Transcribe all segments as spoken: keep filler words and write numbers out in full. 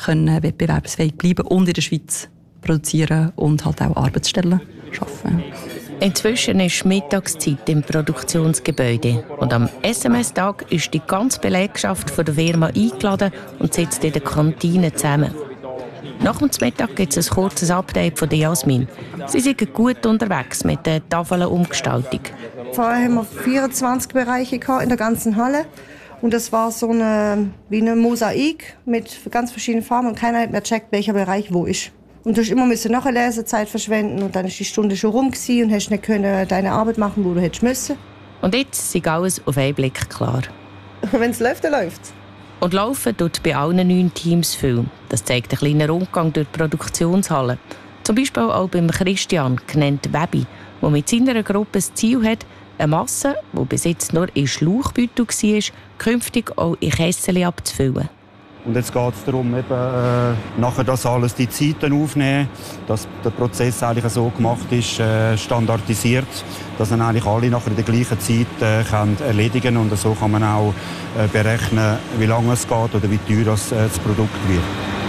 können wettbewerbsfähig bleiben und in der Schweiz produzieren und halt auch Arbeitsstellen schaffen. Inzwischen ist Mittagszeit im Produktionsgebäude und am S M S-Tag ist die ganze Belegschaft von der Firma eingeladen und sitzt in der Kantine zusammen. Nach dem Mittag gibt es ein kurzes Update von Jasmin. Sie sind gut unterwegs mit der Tafelumgestaltung. Vorher haben wir vierundzwanzig Bereiche in der ganzen Halle. Und das war so eine, wie eine Mosaik mit ganz verschiedenen Farben. Und keiner hat mehr gecheckt, welcher Bereich wo ist. Und du hast immer noch eine Lesezeit verschwenden. Und dann ist die Stunde schon rum gewesen und hast nicht können deine Arbeit machen, wo du hättest müssen. Und jetzt ist alles auf einen Blick klar. Wenn es läuft, dann läuft es. Und laufen tut bei allen neun Teams viel. Das zeigt ein kleiner Rundgang durch die Produktionshalle. Zum Beispiel auch beim Christian, genannt Webi, der mit seiner Gruppe das Ziel hat, eine Masse, die bis jetzt nur in Schlauchbeutel war, künftig auch in Kessel abzufüllen. Und jetzt geht es darum, eben, äh, nachher das alles die Zeiten aufnehmen, dass der Prozess eigentlich so gemacht ist, äh, standardisiert, dass dann eigentlich alle nachher in der gleichen Zeit äh, können erledigen können. Und so kann man auch äh, berechnen, wie lange es geht oder wie teuer das, äh, das Produkt wird.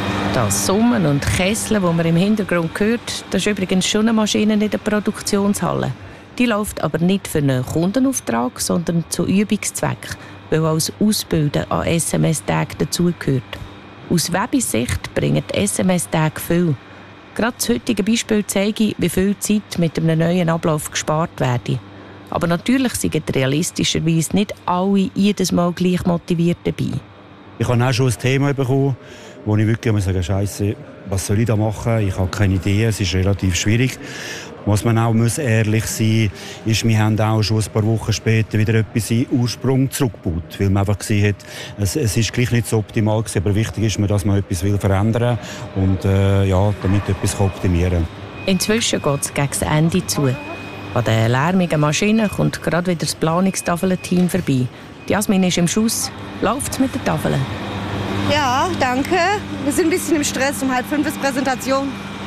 Das Summen und Kesseln, das man im Hintergrund hört, das ist übrigens schon eine Maschine in der Produktionshalle. Die läuft aber nicht für einen Kundenauftrag, sondern zu Übungszweck, weil auch das Ausbilden an S M S-Tagen dazugehört. Aus Webis Sicht bringen die S M S-Tage viel. Gerade das heutige Beispiel zeigt, wie viel Zeit mit einem neuen Ablauf gespart werde. Aber natürlich sind realistischerweise nicht alle jedes Mal gleich motiviert dabei. Ich habe auch schon ein Thema bekommen, wo ich wirklich sagen muss, Scheisse, was soll ich da machen? Ich habe keine Idee, es ist relativ schwierig. Was man auch muss ehrlich sein muss, ist, wir haben auch schon ein paar Wochen später wieder etwas in Ursprung zurückgebaut, weil man einfach gesehen hat, es, es ist gleich nicht so optimal gewesen, aber wichtig ist mir, dass man etwas will verändern und äh, ja, damit etwas optimieren kann. Inzwischen geht es gegen das Ende zu. An den lärmigen Maschinen kommt gerade wieder das Planungstafelteam vorbei. Jasmin ist im Schuss. Läuft es mit der Tafel? Ja, danke. Wir sind ein bisschen im Stress, um halb fünf ist Präsentation.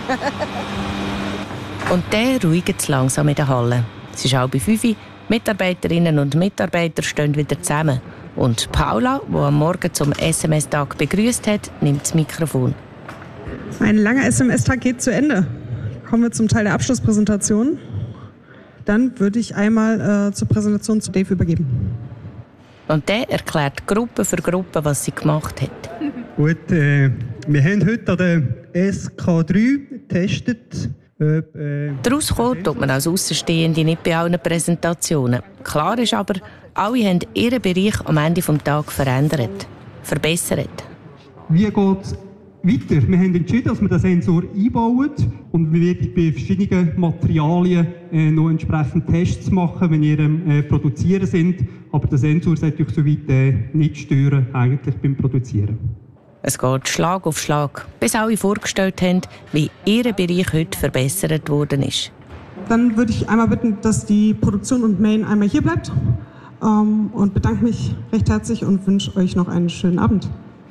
Und dann ruhigt es langsam in der Halle. Es ist halb fünf. Mitarbeiterinnen und Mitarbeiter stehen wieder zusammen. Und Paula, die am Morgen zum S M S-Tag begrüßt hat, nimmt das Mikrofon. Ein langer S M S-Tag geht zu Ende. Kommen wir zum Teil der Abschlusspräsentation. Dann würde ich einmal äh, zur Präsentation zu Dave übergeben. Und der erklärt Gruppe für Gruppe, was sie gemacht hat. Gut, äh, wir haben heute an der S K drei getestet. Äh, Daraus kommt, tut man als Aussenstehende nicht bei allen Präsentationen. Klar ist aber, alle haben ihren Bereich am Ende des Tages verändert, verbessert. Wie geht es weiter? Wir haben entschieden, dass wir den Sensor einbauen und wir werden bei verschiedenen Materialien äh, noch entsprechend Tests machen, wenn wir äh, produzieren sind. Aber der Sensor sollte euch soweit äh, nicht stören, eigentlich beim Produzieren. Es geht Schlag auf Schlag, bis alle vorgestellt haben, wie ihr Bereich heute verbessert worden ist. Dann würde ich einmal bitten, dass die Produktion und Main einmal hier bleibt. Ähm, und bedanke mich recht herzlich und wünsche euch noch einen schönen Abend.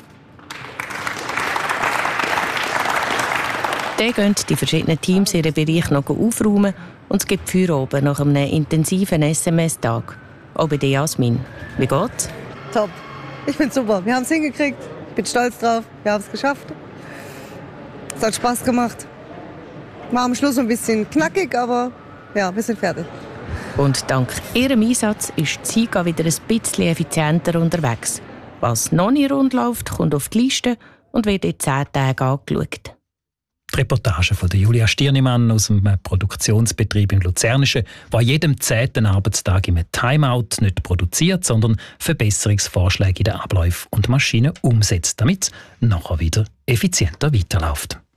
Dann gehen die verschiedenen Teams ihren Bereich noch aufräumen und es gibt Feuer oben nach einem intensiven S M S-Tag. Auch bei der Jasmin. Wie geht's? Top. Ich finde super. Wir haben es hingekriegt. Ich bin stolz drauf. Wir haben es geschafft. Es hat Spaß gemacht. War am Schluss ein bisschen knackig, aber ja, wir sind fertig. Und dank ihrem Einsatz ist die Sika wieder ein bisschen effizienter unterwegs. Was noch nicht rund läuft, kommt auf die Liste und wird in zehn Tagen angeschaut. Die Reportage von Julia Stirnimann aus dem Produktionsbetrieb im Luzernischen, der an jedem zehnten Arbeitstag im Timeout nicht produziert, sondern Verbesserungsvorschläge in den Abläufen und Maschinen umsetzt, damit es nachher wieder effizienter weiterläuft.